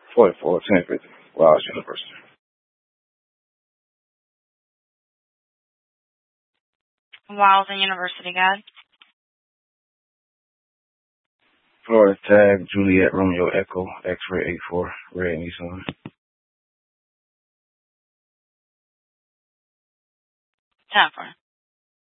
44, 1050. Wiles University. Wiles and University, God. Florida Tag, Juliet Romeo Echo, X-Ray 84, Red Nissan. Time for